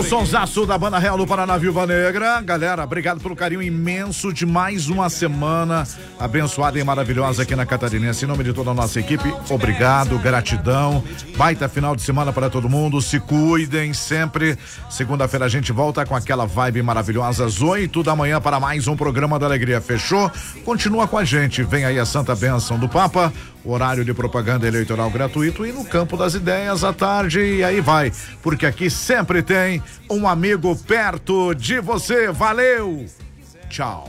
Sonsaço da Banda Real do Paraná Viúva Negra. Galera, obrigado pelo carinho imenso de mais uma semana abençoada e maravilhosa aqui na Catarinense. Em nome de toda a nossa equipe, obrigado, gratidão. Baita final de semana para todo mundo. Se cuidem sempre. Segunda-feira a gente volta com aquela vibe maravilhosa às 8 da manhã para mais um programa da Alegria. Fechou? Continua com a gente. Vem aí a Santa Bênção do Papa. Horário de propaganda eleitoral gratuito e no campo das ideias à tarde, e aí vai, porque aqui sempre tem um amigo perto de você. Valeu, tchau.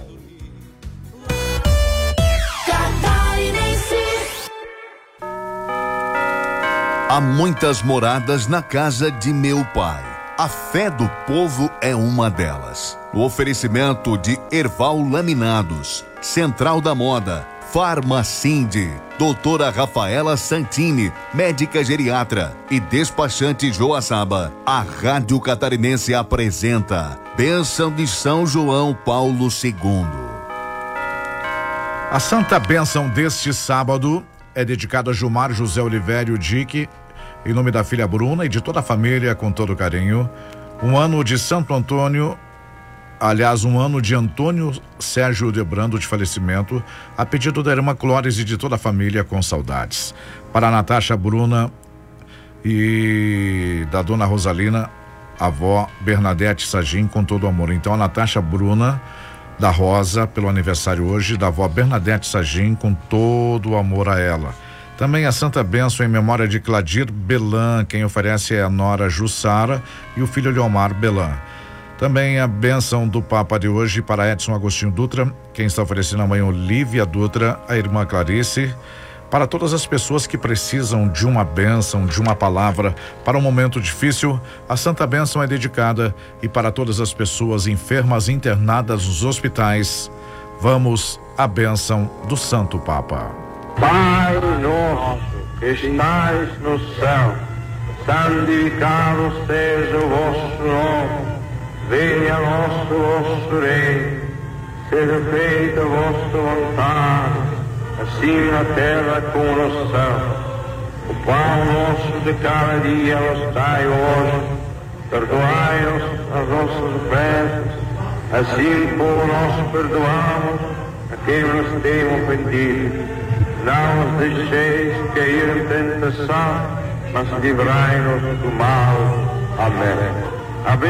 Há muitas moradas na casa de meu pai. A Fé do Povo é uma delas. O oferecimento de Erval Laminados, Central da Moda, Farmacinde, doutora Rafaela Santini, médica geriatra e despachante Joaçaba. A Rádio Catarinense apresenta Bênção de São João Paulo II. A Santa Bênção deste sábado é dedicada a Gilmar José Olivério Dique, em nome da filha Bruna e de toda a família, com todo carinho. Um ano de Santo Antônio, aliás, um ano de Antônio Sérgio Debrando de falecimento, a pedido da irmã Clóris e de toda a família, com saudades. Para a Natasha Bruna e da dona Rosalina, a avó Bernadette Sagim, com todo o amor. Então, a Natasha Bruna da Rosa, pelo aniversário hoje, da avó Bernadette Sagim, com todo o amor a ela. Também a Santa Bênção em memória de Cladir Belan, quem oferece é a nora Jussara e o filho Leomar Belan. Também a bênção do Papa de hoje para Edson Agostinho Dutra, quem está oferecendo a mãe Olívia Dutra, a irmã Clarice, para todas as pessoas que precisam de uma bênção, de uma palavra para um momento difícil. A Santa Bênção é dedicada e para todas as pessoas enfermas internadas nos hospitais. Vamos à bênção do Santo Papa. Pai nosso que estais no céu, santificado seja o vosso nome. Venha o vosso reino, seja feita a vossa vontade, assim na terra como no céu. O pão nosso de cada dia nos dai hoje, perdoai-nos as nossas ofensas, assim como nós perdoamos a quem nos tem ofendido. Não nos deixeis cair em tentação, mas livrai-nos do mal. Amém.